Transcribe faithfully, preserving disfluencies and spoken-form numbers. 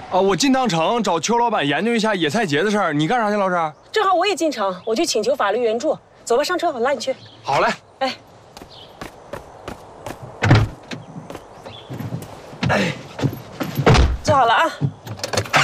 啊，我进趟城找邱老板研究一下野菜节的事儿。你干啥去，老师？ 正好我也进城，我去请求法律援助。走吧，上车，我拉你去。 好嘞。 哎。 哎。 坐好了啊。